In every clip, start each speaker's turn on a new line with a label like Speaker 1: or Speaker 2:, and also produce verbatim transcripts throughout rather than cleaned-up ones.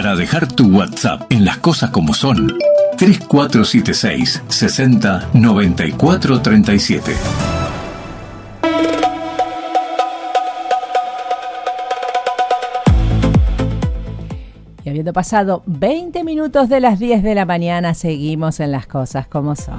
Speaker 1: Para dejar tu WhatsApp en Las Cosas Como Son, tres cuatro siete seis, sesenta, noventa y cuatro, treinta y siete.
Speaker 2: Y habiendo pasado veinte minutos de las diez de la mañana, seguimos en Las Cosas Como Son.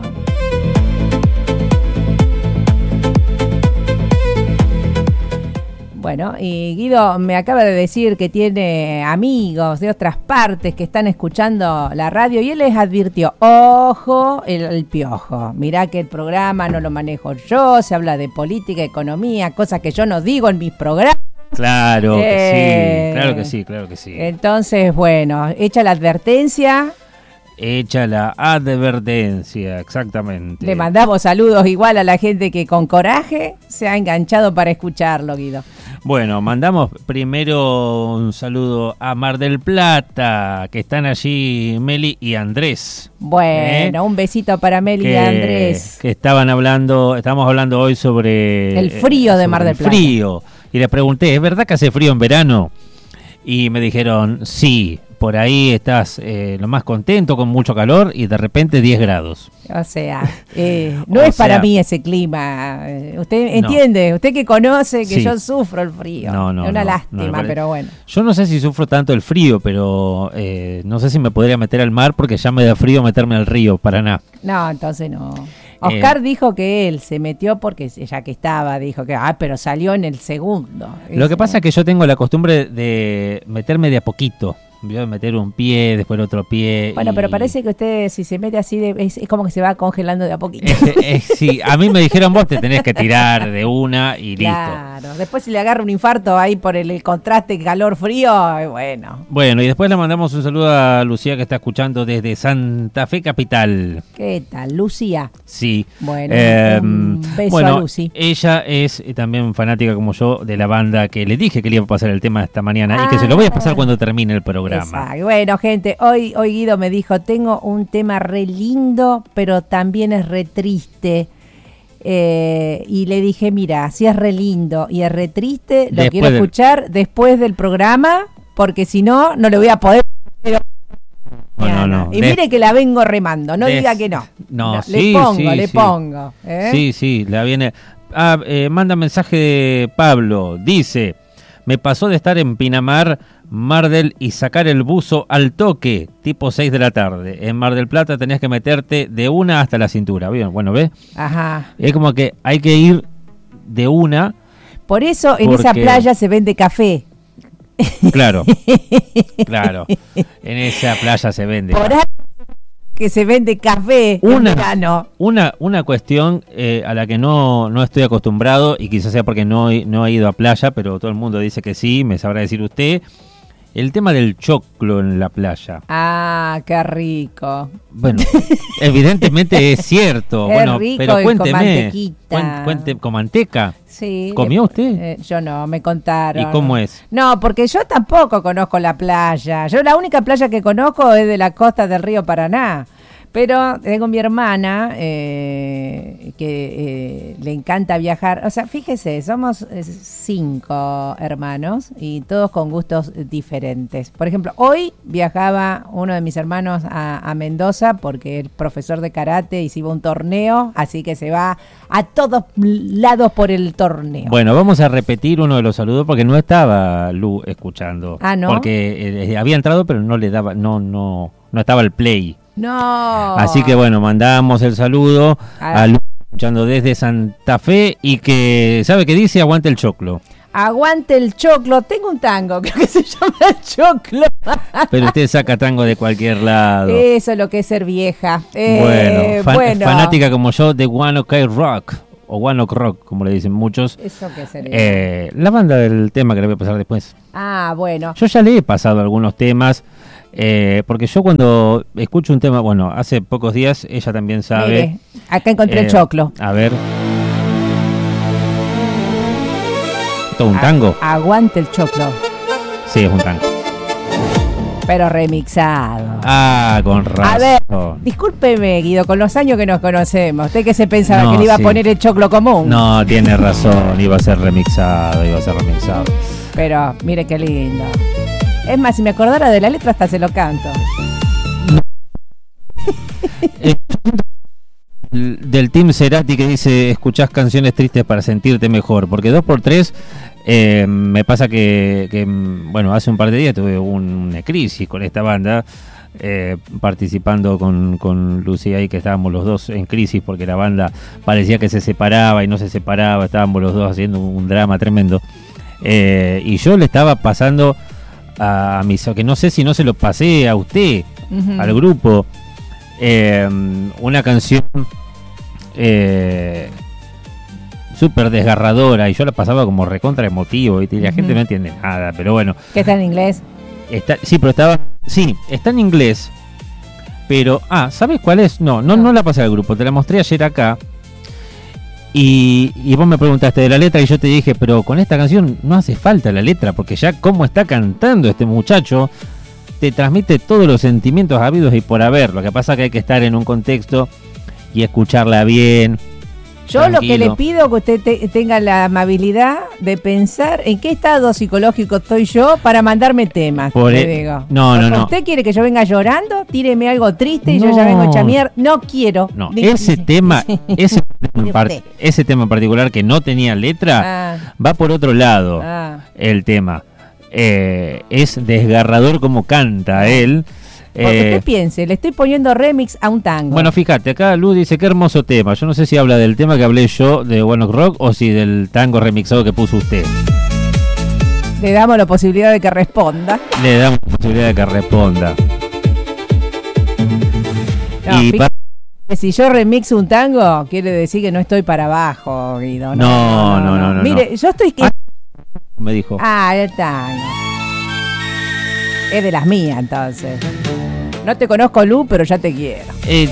Speaker 2: Bueno, y Guido me acaba de decir que tiene amigos de otras partes que están escuchando la radio y él les advirtió, ojo, el, el piojo, mirá que el programa no lo manejo yo, se habla de política, economía, cosas que yo no digo en mis programas.
Speaker 3: Claro que
Speaker 2: Eh,
Speaker 3: sí, claro que sí, claro que sí.
Speaker 2: Entonces, bueno, hecha la advertencia,
Speaker 3: Hecha la advertencia, exactamente.
Speaker 2: le mandamos saludos igual a la gente que con coraje se ha enganchado para escucharlo, Guido.
Speaker 3: Bueno, mandamos primero un saludo a Mar del Plata, que están allí Meli y Andrés.
Speaker 2: Bueno,
Speaker 3: ¿Eh?
Speaker 2: un besito para Meli y
Speaker 3: que,
Speaker 2: Andrés.
Speaker 3: que estaban hablando, estamos hablando hoy sobre
Speaker 2: El frío de
Speaker 3: sobre
Speaker 2: Mar del
Speaker 3: el
Speaker 2: Plata.
Speaker 3: frío. Y les pregunté, ¿es verdad que hace frío en verano? Y me dijeron, sí, por ahí estás eh, lo más contento, con mucho calor, y de repente diez grados.
Speaker 2: O sea, eh, no
Speaker 3: O
Speaker 2: es para
Speaker 3: sea,
Speaker 2: mí ese clima. Eh, Usted entiende, usted que conoce que
Speaker 3: Sí.
Speaker 2: yo sufro el frío.
Speaker 3: No, no,
Speaker 2: es una
Speaker 3: no,
Speaker 2: lástima,
Speaker 3: no, me parece-
Speaker 2: pero bueno.
Speaker 3: Yo no sé si sufro tanto el frío, pero eh, no sé si me podría meter al mar porque ya me da frío meterme al río, para nada.
Speaker 2: No, entonces no. Oscar eh, dijo que él se metió porque ya que estaba, dijo que, ah, pero salió en el segundo.
Speaker 3: Lo que pasa es que yo tengo la costumbre de meterme de a poquito. Voy a meter un pie, después el otro pie.
Speaker 2: Bueno,
Speaker 3: y...
Speaker 2: pero parece que usted si se mete así, de, es, es como que se va congelando de a poquito.
Speaker 3: Es, es, sí, a mí me dijeron vos te tenés que tirar de una y listo.
Speaker 2: Claro, después si le agarra un infarto ahí por el, el contraste calor-frío, eh, bueno.
Speaker 3: Bueno, y después le mandamos un saludo a Lucía que está escuchando desde Santa Fe Capital.
Speaker 2: ¿Qué tal, Lucía?
Speaker 3: Sí.
Speaker 2: Bueno,
Speaker 3: eh,
Speaker 2: un beso
Speaker 3: bueno,
Speaker 2: a Lucy.
Speaker 3: Ella es también fanática como yo de la banda que le dije que le iba a pasar el tema esta mañana
Speaker 2: Ah,
Speaker 3: y que se lo voy a pasar cuando termine el programa.
Speaker 2: Exacto. Bueno, gente, hoy, hoy Guido me dijo, tengo un tema re lindo, pero también es re triste. Eh, y le dije, mira, si es re lindo y es re triste, lo
Speaker 3: Después
Speaker 2: quiero
Speaker 3: del-
Speaker 2: escuchar después del programa, porque si no, no le voy a poder...
Speaker 3: No, no, no.
Speaker 2: Y
Speaker 3: Des-
Speaker 2: mire que la vengo remando, no
Speaker 3: des-
Speaker 2: diga que no.
Speaker 3: No,
Speaker 2: le
Speaker 3: sí,
Speaker 2: pongo,
Speaker 3: sí,
Speaker 2: le
Speaker 3: sí.
Speaker 2: pongo. ¿eh?
Speaker 3: Sí, sí, la viene. Ah, eh, manda mensaje de Pablo. Dice: me pasó de estar en Pinamar, Mar del y sacar el buzo al toque, tipo seis de la tarde. En Mar del Plata tenías que meterte de una hasta la cintura. Bien, bueno, ¿ves?
Speaker 2: Ajá.
Speaker 3: Es como que hay que ir de una.
Speaker 2: Por eso en
Speaker 3: Porque-
Speaker 2: esa playa se vende café.
Speaker 3: Claro, claro. En esa playa se vende.
Speaker 2: Por ahí que se vende café en
Speaker 3: Una,
Speaker 2: verano.
Speaker 3: una, una cuestión eh, a la que no, no estoy acostumbrado y quizás sea porque no, he- no he ido a playa, pero todo el mundo dice que sí, me sabrá decir usted, el tema del choclo en la playa.
Speaker 2: Ah, qué rico.
Speaker 3: Bueno, evidentemente es cierto,
Speaker 2: Es
Speaker 3: bueno,
Speaker 2: rico
Speaker 3: pero
Speaker 2: y con
Speaker 3: cuénteme,
Speaker 2: mantequita.
Speaker 3: cuen- cuente, con manteca.
Speaker 2: Sí.
Speaker 3: ¿Comió usted?
Speaker 2: Eh, yo no, me contaron.
Speaker 3: ¿Y cómo es?
Speaker 2: No, porque yo tampoco conozco la playa. Yo la única playa que conozco es de la costa del río Paraná. Pero tengo mi hermana eh, que eh, le encanta viajar. O sea, fíjese, somos eh, cinco hermanos y todos con gustos diferentes. Por ejemplo, hoy viajaba uno de mis hermanos a, a Mendoza porque es profesor de karate y se iba a un torneo, así que se va a todos lados por el torneo.
Speaker 3: Bueno, vamos a repetir uno de los saludos porque no estaba Lu escuchando.
Speaker 2: Ah, ¿no?
Speaker 3: Porque eh, había entrado pero no le daba, no, no, no estaba el play.
Speaker 2: No.
Speaker 3: Así que bueno, mandamos el saludo
Speaker 2: Ah.
Speaker 3: a Lu escuchando desde Santa Fe y que, ¿sabe qué dice? Aguante el choclo.
Speaker 2: Aguante el choclo. Tengo un tango, creo que se llama el choclo.
Speaker 3: Pero usted saca tango de cualquier lado.
Speaker 2: Eso es lo que es ser vieja. Eh,
Speaker 3: bueno, fan-
Speaker 2: bueno.
Speaker 3: fanática como yo de One Ok Rock, o One Ok Rock, como le dicen muchos.
Speaker 2: Eso que sería.
Speaker 3: Eh, la banda del tema que le voy a pasar después.
Speaker 2: Ah, bueno.
Speaker 3: Yo ya le he pasado algunos temas, eh, porque yo cuando escucho un tema, bueno, hace pocos días, ella también sabe.
Speaker 2: Mire, acá encontré el
Speaker 3: eh,
Speaker 2: choclo.
Speaker 3: A ver. ¿Todo un tango?
Speaker 2: A- aguante el choclo.
Speaker 3: Sí, es un tango.
Speaker 2: Pero remixado.
Speaker 3: Ah, con
Speaker 2: A ver,
Speaker 3: razón.
Speaker 2: discúlpeme, Guido, con los años que nos conocemos. ¿Usted qué se pensaba
Speaker 3: No,
Speaker 2: que le iba
Speaker 3: sí.
Speaker 2: a poner el choclo común?
Speaker 3: No, tiene razón, iba a ser remixado, iba a ser remixado.
Speaker 2: Pero mire qué lindo. Es más, si me acordara de la letra hasta se lo canto.
Speaker 3: Eh, del Team Cerati que dice escuchás canciones tristes para sentirte mejor, porque dos por tres eh, me pasa que, que bueno, hace un par de días tuve una crisis con esta banda, eh, participando con, con Lucía ahí, que estábamos los dos en crisis porque la banda parecía que se separaba y no se separaba, estábamos los dos haciendo un drama tremendo, eh, y yo le estaba pasando a mis, que no sé si no se lo pasé a usted, uh-huh. al grupo, eh, una canción eh, súper desgarradora, y yo la pasaba como recontra emotivo y la uh-huh. gente no entiende nada, pero bueno.
Speaker 2: ¿Qué está en inglés?
Speaker 3: Está, sí, pero estaba, sí, está en inglés, pero, ah, ¿sabes cuál es? No, no, no, no la pasé al grupo, te la mostré ayer acá. Y, y vos me preguntaste de la letra y yo te dije, pero con esta canción no hace falta la letra, porque ya cómo está cantando este muchacho te transmite todos los sentimientos habidos y por haber. Lo que pasa es que hay que estar en un contexto y escucharla bien.
Speaker 2: Yo tranquilo. Lo que le pido que usted te, tenga la amabilidad de pensar en qué estado psicológico estoy yo para mandarme temas.
Speaker 3: Por
Speaker 2: le
Speaker 3: e-
Speaker 2: digo.
Speaker 3: No, no, no.
Speaker 2: ¿Usted quiere que yo venga llorando? Tíreme algo triste y
Speaker 3: no.
Speaker 2: yo ya vengo hecha mierda. No quiero.
Speaker 3: No, ese tema, ese, tema en par- ese tema en particular que no tenía letra, ah. va por otro lado. Ah. El tema. Eh, es desgarrador como canta él.
Speaker 2: Porque eh, usted piense, le estoy poniendo remix a un tango.
Speaker 3: Bueno, fíjate, acá Lu dice qué hermoso tema. Yo no sé si habla del tema que hablé yo de One Ok Rock o si del tango remixado que puso usted.
Speaker 2: Le damos la posibilidad de que responda.
Speaker 3: Le damos la posibilidad de que responda.
Speaker 2: No, y pa- si yo remixo un tango, quiere decir que no estoy para abajo, Guido.
Speaker 3: No, no, no, no. no, no
Speaker 2: Mire,
Speaker 3: no.
Speaker 2: yo estoy...
Speaker 3: Ah, me dijo.
Speaker 2: Ah, el tango. Es de las mías, entonces. No te conozco, Lu, pero ya te quiero. Eh,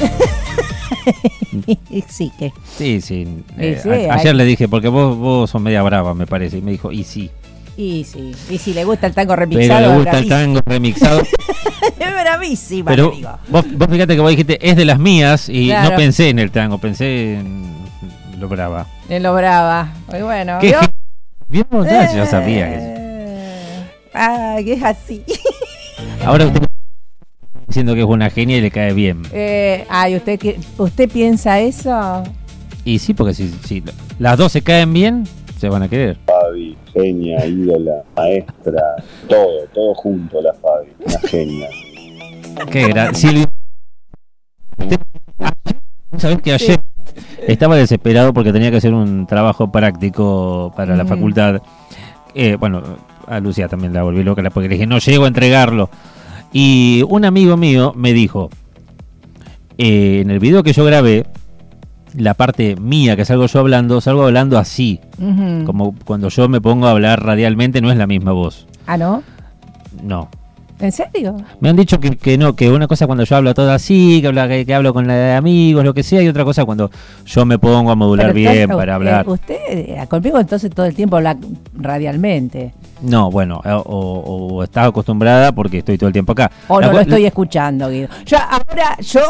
Speaker 2: sí, que.
Speaker 3: Sí, sí. Eh,
Speaker 2: sí
Speaker 3: a- ayer hay... le dije, porque vos, vos sos media brava, me parece. Y me dijo, y sí.
Speaker 2: Y sí. Y si le gusta el tango remixado.
Speaker 3: Pero le gusta el tango remixado.
Speaker 2: Es bravísima,
Speaker 3: pero
Speaker 2: te digo.
Speaker 3: Vos, vos fíjate que vos dijiste, es de las mías. Y
Speaker 2: claro.
Speaker 3: no pensé en el tango, pensé en lo brava.
Speaker 2: En lo brava. Muy bueno.
Speaker 3: ¿Qué?
Speaker 2: ¿Vio?
Speaker 3: Bien, eh, yo sabía que.
Speaker 2: Ah, que es así.
Speaker 3: Ahora usted diciendo que es una genia y le cae bien.
Speaker 2: Eh, ay, ¿usted usted piensa eso?
Speaker 3: Y sí, porque si, si las dos se caen bien, se van a querer.
Speaker 4: Fabi, genia, ídola, maestra, todo, todo junto la Fabi, una genia.
Speaker 3: Qué gran... Silvia, ¿sabés que ayer sí. estaba desesperado porque tenía que hacer un trabajo práctico para mm. la facultad? Eh, bueno, a Lucía también la volví loca porque le dije, no llego a entregarlo. Y un amigo mío me dijo, eh, en el video que yo grabé, la parte mía que salgo yo hablando, salgo hablando así. Uh-huh. Como cuando yo me pongo a hablar radialmente, no es la misma voz.
Speaker 2: ¿Ah, no?
Speaker 3: No.
Speaker 2: ¿En serio?
Speaker 3: Me han dicho que, que no, que una cosa cuando yo hablo todo así, que, habla, que, que hablo con la de amigos, lo que sea, y otra cosa cuando yo me pongo a modular bien usted, para hablar.
Speaker 2: Usted conmigo entonces todo el tiempo habla radialmente.
Speaker 3: No, bueno, o, o, o estás acostumbrada porque estoy todo el tiempo acá.
Speaker 2: O
Speaker 3: la
Speaker 2: no
Speaker 3: cu-
Speaker 2: lo estoy escuchando, Guido. Yo ahora, yo...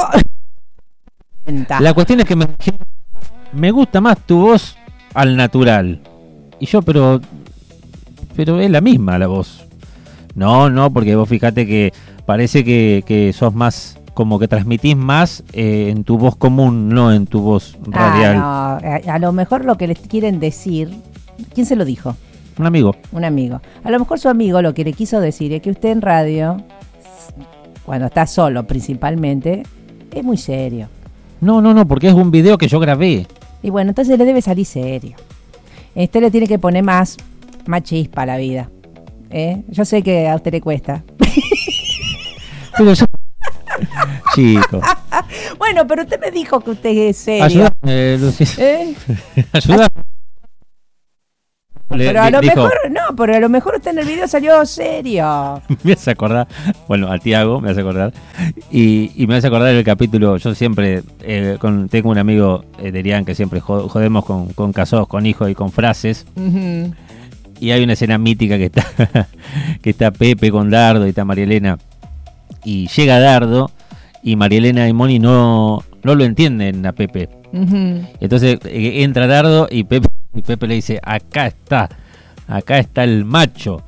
Speaker 3: La cuestión es que me, me gusta más tu voz al natural. Y yo, pero... Pero es la misma la voz. No, no, porque vos fíjate que parece que, que sos más... Como que transmitís más eh, en tu voz común, no en tu voz radial.
Speaker 2: Ah, no. a, a lo mejor lo que les quieren decir... ¿Quién se lo dijo?
Speaker 3: Un amigo.
Speaker 2: Un amigo. A lo mejor su amigo lo que le quiso decir es que usted en radio, cuando está solo principalmente, es muy serio.
Speaker 3: No, no, no, porque es un video que yo grabé.
Speaker 2: Y bueno, entonces le debe salir serio. Usted le tiene que poner más, más chispa a la vida. ¿Eh? Yo sé que a usted le cuesta.
Speaker 3: Pero yo... Chico.
Speaker 2: Bueno, pero usted me dijo que usted es serio.
Speaker 3: Ayúdame, Lucía.
Speaker 2: ¿Eh?
Speaker 3: Ayúdame.
Speaker 2: Pero a lo dijo, mejor, no, pero a lo mejor usted en el video salió serio.
Speaker 3: Me hace acordar, bueno, a Tiago me hace acordar, y, y me hace acordar el capítulo, yo siempre, eh, con, tengo un amigo, eh, Derian, que siempre jodemos con, con casos, con hijos y con frases, uh-huh. Y hay una escena mítica que está, que está Pepe con Dardo y está María Elena, y llega Dardo, y María Elena y Moni no, no lo entienden a Pepe. Uh-huh. Entonces eh, entra Dardo y Pepe... Y Pepe le dice, acá está, acá está el macho.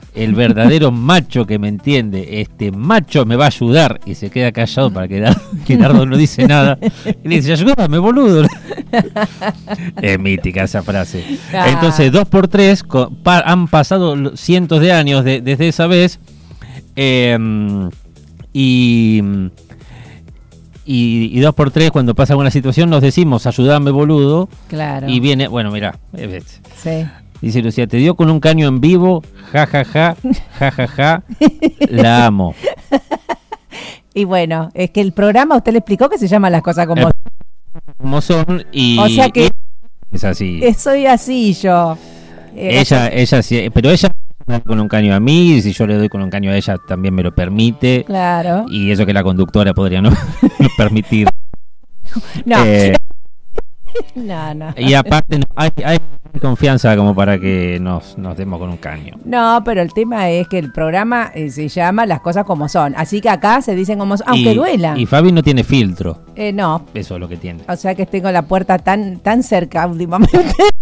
Speaker 3: el verdadero macho que me entiende, este macho me va a ayudar, y se queda callado para que Gerardo no dice nada, y le dice, ayúdame, boludo. Es mítica esa frase.
Speaker 2: Ah.
Speaker 3: Entonces, dos por tres, co- pa- han pasado cientos de años de- desde esa vez, eh, y... Y, y dos por tres, cuando pasa alguna situación, nos decimos, ayúdame, boludo.
Speaker 2: Claro.
Speaker 3: Y viene, bueno, mirá, eh,
Speaker 2: Sí.
Speaker 3: dice Lucía, te dio con un caño en vivo, ja, ja, ja, ja, ja, ja, la amo.
Speaker 2: Y bueno, es que el programa usted le explicó que se llama Las Cosas Como
Speaker 3: Eh, Como son, y...
Speaker 2: O sea que-
Speaker 3: y es así.
Speaker 2: Eh, Soy así yo. Eh,
Speaker 3: Ella, ella sí, pero ella me da con un caño a mí, y si yo le doy con un caño a ella, también me lo permite.
Speaker 2: Claro.
Speaker 3: Y eso que la conductora podría no, no permitir.
Speaker 2: No.
Speaker 3: Eh,
Speaker 2: no, no.
Speaker 3: y aparte, no, hay, hay confianza como para que nos, nos demos con un caño.
Speaker 2: No, pero el tema es que el programa eh, se llama Las Cosas Como Son. Así que acá se dicen como son, aunque
Speaker 3: y,
Speaker 2: duela.
Speaker 3: Y Fabi no tiene filtro.
Speaker 2: Eh, no.
Speaker 3: Eso es lo que tiene.
Speaker 2: O sea que tengo la puerta tan tan cerca últimamente.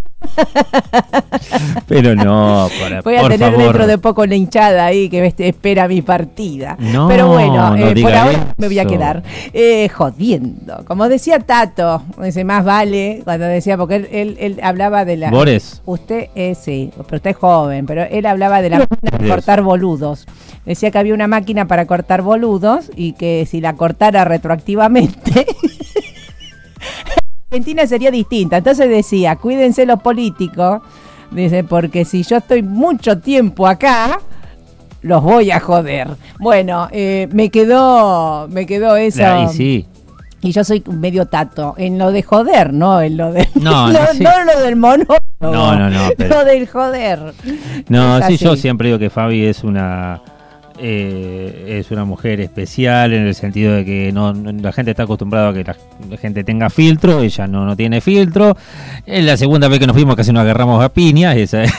Speaker 3: Pero no, por,
Speaker 2: Voy a
Speaker 3: por
Speaker 2: tener
Speaker 3: favor.
Speaker 2: dentro de poco una hinchada ahí que este, espera mi partida.
Speaker 3: No,
Speaker 2: Pero bueno,
Speaker 3: no
Speaker 2: eh, por
Speaker 3: diga
Speaker 2: ahora me voy a
Speaker 3: eso.
Speaker 2: quedar eh, jodiendo. Como decía Tato, ese más vale, cuando decía, porque él, él, él hablaba de la...
Speaker 3: Bores.
Speaker 2: Usted, eh, sí, pero usted es joven, pero él hablaba de la máquina de
Speaker 3: Dios.
Speaker 2: cortar boludos. Decía que había una máquina para cortar boludos y que si la cortara retroactivamente... Argentina sería distinta. Entonces decía, cuídense los políticos, dice, porque si yo estoy mucho tiempo acá, los voy a joder. Bueno, eh, me quedó, me quedó eso.
Speaker 3: La- y sí.
Speaker 2: Y yo soy medio Tato en lo de joder, no en lo de
Speaker 3: No,
Speaker 2: no,
Speaker 3: no, sí.
Speaker 2: no lo del monólogo.
Speaker 3: No, no, no, pero-
Speaker 2: Lo del joder.
Speaker 3: No,
Speaker 2: Es
Speaker 3: sí, yo
Speaker 2: así.
Speaker 3: siempre digo que Fabi es una eh, es una mujer especial en el sentido de que no, no- la gente está acostumbrada a que la, la gente tenga filtro, ella no, no tiene filtro. Es la segunda vez que nos fuimos casi nos agarramos a piñas, esa es.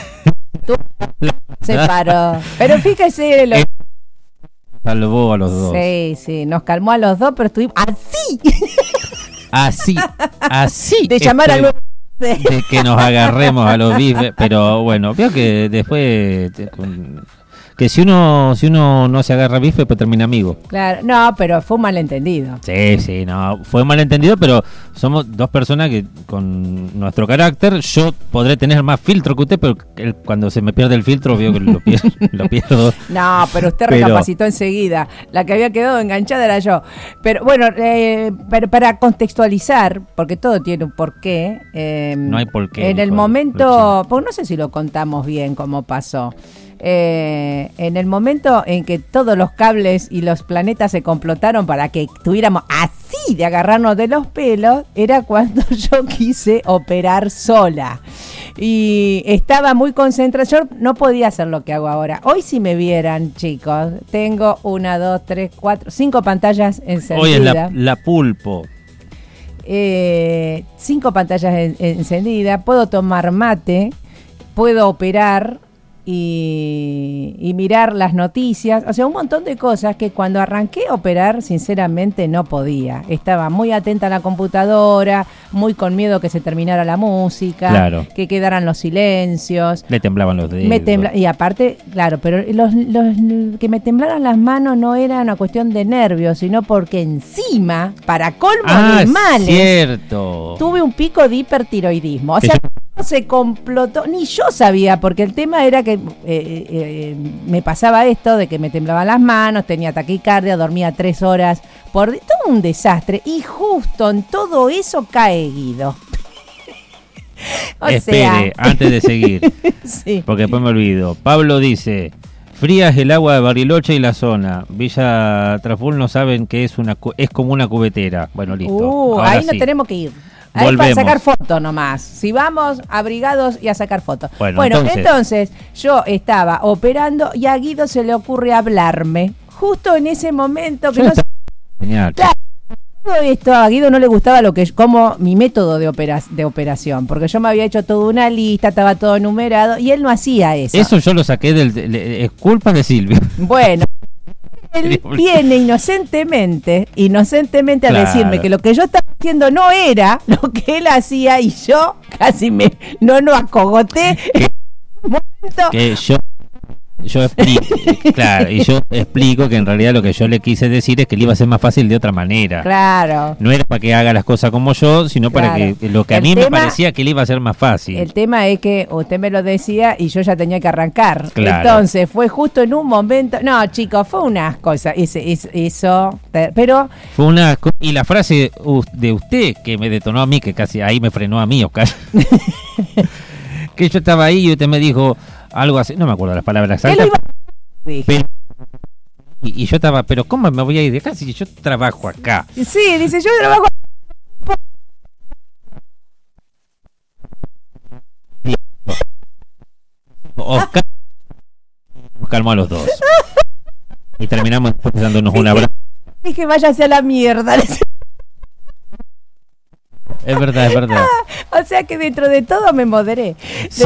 Speaker 2: Se paró. Pero fíjese lo
Speaker 3: Eh, salvó a los dos.
Speaker 2: Sí, sí, nos calmó a los dos, pero estuvimos así
Speaker 3: Así, así.
Speaker 2: de llamar
Speaker 3: estoy-
Speaker 2: al
Speaker 3: de que nos agarremos a los bifes, pero bueno, veo que después te- con- que si uno si uno no se agarra bife pues termina amigo.
Speaker 2: Claro, no, pero fue un malentendido.
Speaker 3: Sí, sí, no, fue malentendido, pero somos dos personas que con nuestro carácter, yo podré tener más filtro que usted, pero el- cuando se me pierde el filtro veo que lo pierdo. lo pierdo.
Speaker 2: No, pero usted
Speaker 3: Pero-
Speaker 2: recapacitó enseguida. La que había quedado enganchada era yo. Pero bueno, eh, pero para contextualizar, porque todo tiene un porqué. eh,
Speaker 3: No hay porqué,
Speaker 2: En el
Speaker 3: dijo
Speaker 2: momento,
Speaker 3: Luchino.
Speaker 2: pues no sé si lo contamos bien cómo pasó. Eh, en el momento en que todos los cables y los planetas se complotaron para que estuviéramos así de agarrarnos de los pelos, era cuando yo quise operar sola. Y estaba muy concentrada, yo no podía hacer lo que hago ahora. Hoy si me vieran, chicos, tengo una, dos, tres, cuatro, cinco pantallas encendidas.
Speaker 3: Hoy es la, la pulpo.
Speaker 2: Eh, cinco pantallas en- encendidas, puedo tomar mate, puedo operar y, y mirar las noticias, o sea, un montón de cosas que cuando arranqué a operar, sinceramente no podía. Estaba muy atenta a la computadora, muy con miedo que se terminara la música,
Speaker 3: Claro.
Speaker 2: que quedaran los silencios.
Speaker 3: Le temblaban los dedos.
Speaker 2: Me tembla- y aparte, claro, pero los, los que me temblaran las manos no era una cuestión de nervios, sino porque encima, para colmo
Speaker 3: Ah,
Speaker 2: de males,
Speaker 3: cierto.
Speaker 2: tuve un pico de hipertiroidismo. O
Speaker 3: Que
Speaker 2: sea,
Speaker 3: yo-
Speaker 2: se complotó, ni yo sabía, porque el tema era que eh, eh, eh, me pasaba esto de que me temblaban las manos, tenía taquicardia, dormía tres horas, por todo un desastre, y justo en todo eso cae Guido. O
Speaker 3: Espere,
Speaker 2: sea,
Speaker 3: antes de seguir,
Speaker 2: sí.
Speaker 3: porque después me olvido. Pablo dice, fría es el agua de Bariloche y la zona. Villa Traful no saben que es una cu- es como una cubetera. Bueno, listo.
Speaker 2: Uh,
Speaker 3: Ahora
Speaker 2: ahí no
Speaker 3: sí.
Speaker 2: tenemos que ir. Ahí
Speaker 3: Volvemos.
Speaker 2: para sacar fotos nomás. Si vamos abrigados y a sacar fotos.
Speaker 3: Bueno,
Speaker 2: Bueno,
Speaker 3: entonces-
Speaker 2: entonces... yo estaba operando y a Guido se le ocurre hablarme. Justo en ese momento que
Speaker 3: Yo
Speaker 2: no
Speaker 3: estaba- Genial.
Speaker 2: Claro. Todo esto a Guido no le gustaba lo que como mi método de, opera, de operación, porque yo me había hecho toda una lista, estaba todo enumerado y él no hacía eso.
Speaker 3: Eso yo lo saqué del... de- de- es culpa de Silvio.
Speaker 2: Bueno, él viene inocentemente, inocentemente a
Speaker 3: Claro.
Speaker 2: decirme que lo que yo estaba haciendo no era lo que él hacía y yo casi me no no acogoté. En un momento,
Speaker 3: Que yo yo explico, claro, y yo explico que en realidad lo que yo le quise decir es que le iba a ser más fácil de otra manera.
Speaker 2: Claro.
Speaker 3: No era para que haga las cosas como yo, sino para
Speaker 2: Claro.
Speaker 3: que lo que a
Speaker 2: El
Speaker 3: mí me
Speaker 2: tema-
Speaker 3: parecía que le iba a ser más fácil.
Speaker 2: El tema es que usted me lo decía y yo ya tenía que arrancar.
Speaker 3: Claro.
Speaker 2: Entonces fue justo en un momento. No, chicos, fue unas cosas. Ese, ese- eso. Pero
Speaker 3: Fue una co- y la frase u- de usted que me detonó a mí, que casi ahí me frenó a mí, Oscar. Que yo estaba ahí y usted me dijo algo así, no me acuerdo las palabras
Speaker 2: él
Speaker 3: exactas.
Speaker 2: iba- dije.
Speaker 3: pero- y, y yo estaba, pero ¿cómo me voy a ir de acá si yo trabajo acá?
Speaker 2: Sí, dice, yo trabajo.
Speaker 3: Oscar nos calmó a los dos. Y terminamos después dándonos un abrazo.
Speaker 2: Dije, váyase a la mierda.
Speaker 3: Es verdad, es verdad.
Speaker 2: O sea que dentro de todo me moderé.
Speaker 3: Sí.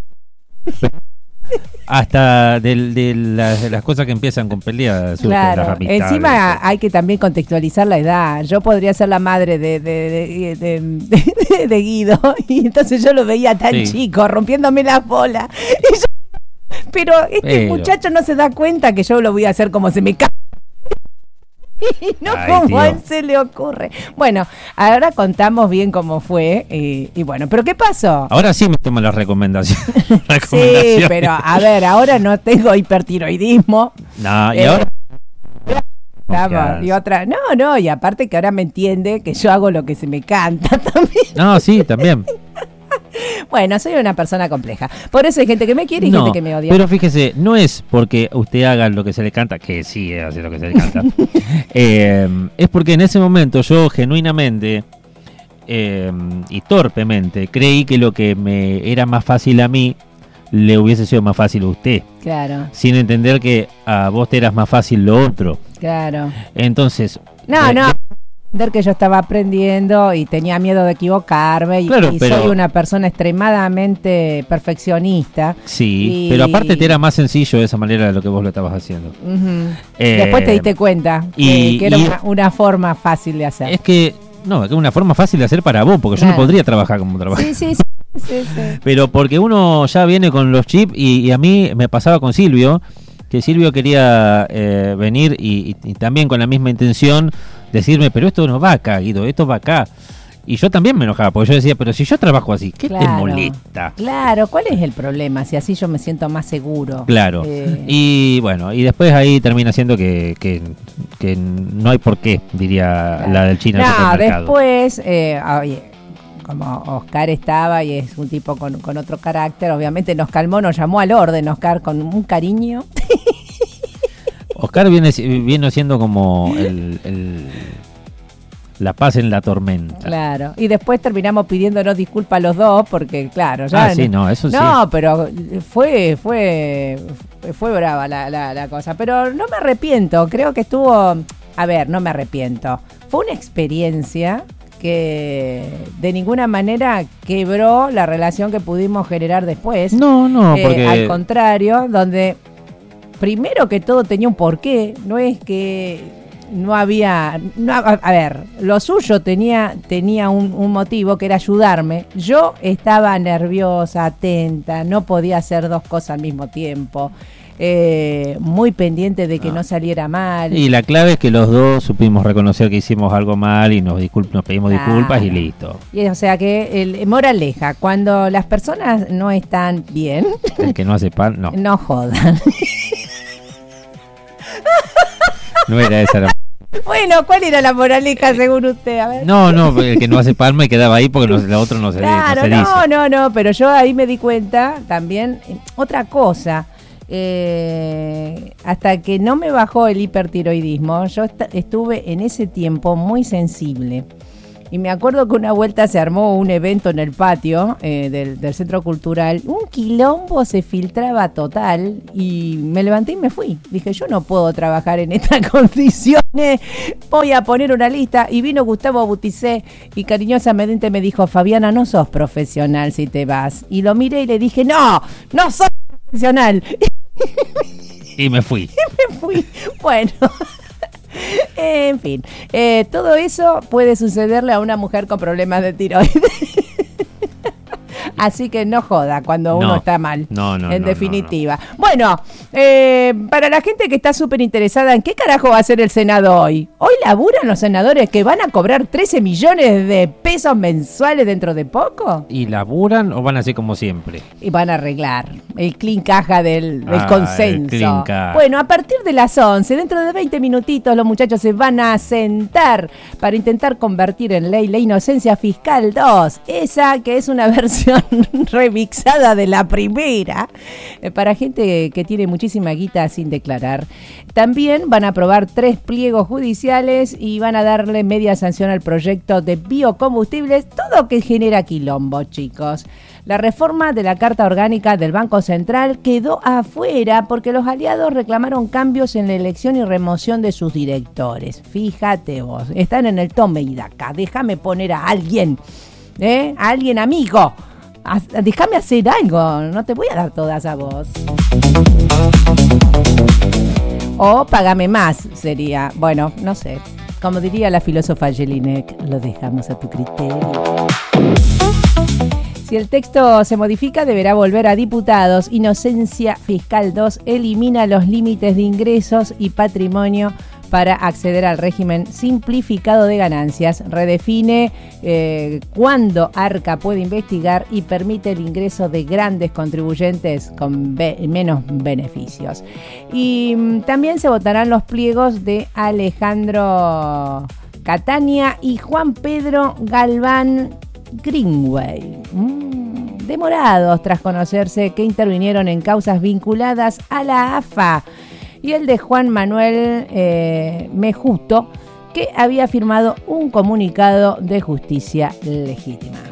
Speaker 3: Hasta del- de, las, de las cosas que empiezan con peleas surgen las
Speaker 2: Claro,
Speaker 3: amistades.
Speaker 2: encima hay que también contextualizar la edad. Yo podría ser la madre de, de, de, de- de- de Guido y entonces yo lo veía tan
Speaker 3: Sí.
Speaker 2: chico, rompiéndome las bolas. Y yo- pero este
Speaker 3: Pero-
Speaker 2: muchacho no se da cuenta que yo lo voy a hacer como se me cae. Y no
Speaker 3: Ay,
Speaker 2: como a
Speaker 3: tío.
Speaker 2: él se le ocurre. Bueno, ahora contamos bien cómo fue y, y bueno, ¿pero qué pasó?
Speaker 3: Ahora sí me toman las recomendaciones.
Speaker 2: Sí,
Speaker 3: recomendaciones.
Speaker 2: pero a ver, ahora no tengo hipertiroidismo.
Speaker 3: No, y
Speaker 2: Eh,
Speaker 3: ahora.
Speaker 2: Vamos, y otra, no, no, y aparte que ahora me entiende que yo hago lo que se me canta también.
Speaker 3: No, sí, también.
Speaker 2: Bueno, soy una persona compleja. Por eso hay gente que me quiere y
Speaker 3: No,
Speaker 2: gente que me odia.
Speaker 3: pero fíjese, no es porque usted haga lo que se le canta, que sí hace lo que se le canta. eh, es porque en ese momento yo genuinamente eh, y torpemente creí que lo que me era más fácil a mí le hubiese sido más fácil a usted,
Speaker 2: Claro,
Speaker 3: sin entender que a vos te eras más fácil lo otro.
Speaker 2: claro.
Speaker 3: Entonces,
Speaker 2: No,
Speaker 3: eh,
Speaker 2: no. Entender que yo estaba aprendiendo y tenía miedo de equivocarme y,
Speaker 3: Claro,
Speaker 2: y
Speaker 3: pero-
Speaker 2: soy una persona extremadamente perfeccionista.
Speaker 3: sí,
Speaker 2: y-
Speaker 3: pero aparte te era más sencillo de esa manera de lo que vos lo estabas haciendo.
Speaker 2: Ujú.
Speaker 3: Eh,
Speaker 2: Después te diste cuenta
Speaker 3: y-
Speaker 2: que, que era
Speaker 3: y-
Speaker 2: una, una forma fácil de hacer.
Speaker 3: Es que, no, es que es una forma fácil de hacer para vos, porque yo
Speaker 2: Claro.
Speaker 3: no podría trabajar como trabajo.
Speaker 2: Sí, sí, sí, sí, sí.
Speaker 3: Pero porque uno ya viene con los chips y, y a mí me pasaba con Silvio, que Silvio quería eh, venir y, y- y también con la misma intención decirme, pero esto no va acá, Guido, esto va acá. Y yo también me enojaba, porque yo decía, pero si yo trabajo así, ¿qué te
Speaker 2: Claro.
Speaker 3: molesta?
Speaker 2: Claro, ¿cuál es el problema? Si así yo me siento más seguro.
Speaker 3: Claro.
Speaker 2: Eh,
Speaker 3: Y bueno, y después ahí termina siendo que, que, que no hay por qué, diría
Speaker 2: Claro.
Speaker 3: la del chino del
Speaker 2: No,
Speaker 3: supermercado.
Speaker 2: después, eh, oye, como Oscar estaba y es un tipo con, con otro carácter, obviamente nos calmó, nos llamó al orden, Oscar, con un cariño.
Speaker 3: Oscar viene, viene siendo como el, el- la paz en la tormenta.
Speaker 2: Claro. Y después terminamos pidiéndonos disculpas los dos, porque claro, ya.
Speaker 3: Ah, sí, no, eso sí.
Speaker 2: No, pero fue, fue, fue brava la, la, la cosa. Pero no me arrepiento, creo que estuvo. A ver, no me arrepiento. Fue una experiencia que de ninguna manera quebró la relación que pudimos generar después.
Speaker 3: No, no,
Speaker 2: Eh,
Speaker 3: porque...
Speaker 2: al contrario, donde primero que todo tenía un porqué, no es que no había, no, a, a ver, lo suyo tenía, tenía un, un motivo que era ayudarme. Yo estaba nerviosa, atenta, no podía hacer dos cosas al mismo tiempo, eh, muy pendiente de que
Speaker 3: No.
Speaker 2: no saliera mal.
Speaker 3: Y la clave es que los dos supimos reconocer que hicimos algo mal y nos, disculp nos pedimos
Speaker 2: Claro.
Speaker 3: disculpas y listo.
Speaker 2: Y, o sea que, el, moraleja, cuando las personas no están bien,
Speaker 3: El que no hace pan, no.
Speaker 2: no jodan.
Speaker 3: No era esa la...
Speaker 2: Bueno, ¿cuál era la moraleja según usted? A ver.
Speaker 3: No, no, el que no hace palma y quedaba ahí porque los, la otro no se,
Speaker 2: Claro,
Speaker 3: no se
Speaker 2: no,
Speaker 3: dice.
Speaker 2: no, no, pero yo ahí me di cuenta también, eh, otra cosa, eh, hasta que no me bajó el hipertiroidismo, yo est- estuve en ese tiempo muy sensible. Y me acuerdo que una vuelta se armó un evento en el patio eh, del, del centro cultural. Un quilombo se filtraba total y me levanté y me fui. Dije, yo no puedo trabajar en estas condiciones. Voy a poner una lista. Y vino Gustavo Buticé y cariñosamente me dijo, Fabiana, no sos profesional si te vas. Y lo miré y le dije, no, no soy profesional.
Speaker 3: Y me fui.
Speaker 2: Me fui. Bueno. En fin, eh, todo eso puede sucederle a una mujer con problemas de tiroides. Así que no joda cuando uno
Speaker 3: No.
Speaker 2: está mal,
Speaker 3: No, no,
Speaker 2: en
Speaker 3: no,
Speaker 2: definitiva. Bueno, eh, para la gente que está súper interesada en qué carajo va a ser el Senado hoy. Hoy laburan los senadores que van a cobrar trece millones de pesos mensuales dentro de poco.
Speaker 3: ¿Y laburan o van así como siempre?
Speaker 2: Y van a arreglar el clean caja del, del
Speaker 3: Ah,
Speaker 2: consenso.
Speaker 3: el clean caja.
Speaker 2: Bueno, a partir de las once, dentro de veinte minutitos, los muchachos se van a sentar para intentar convertir en ley la inocencia fiscal dos. Esa que es una versión remixada de la primera, eh, para gente que tiene muchísima guita sin declarar. También van a aprobar tres pliegos judiciales y van a darle media sanción al proyecto de biocombustibles, todo que genera quilombo, chicos. La reforma de la Carta Orgánica del Banco Central quedó afuera porque los aliados reclamaron cambios en la elección y remoción de sus directores. Fíjate vos, están en el tome y daca. Déjame poner a alguien, ¿eh? A alguien amigo. A- déjame hacer algo, no te voy a dar todas a vos. O págame más, sería. Bueno, no sé. Como diría la filósofa Jelinek, lo dejamos a tu criterio. Si el texto se modifica, deberá volver a diputados. Inocencia Fiscal dos elimina los límites de ingresos y patrimonio para acceder al régimen simplificado de ganancias. Redefine eh, cuándo Arca puede investigar y permite el ingreso de grandes contribuyentes con be- menos beneficios. Y mm, también se votarán los pliegos de Alejandro Catania y Juan Pedro Galván Greenway, mm, demorados tras conocerse que intervinieron en causas vinculadas a la A F A, y el de Juan Manuel eh, Mejuto, que había firmado un comunicado de justicia legítima.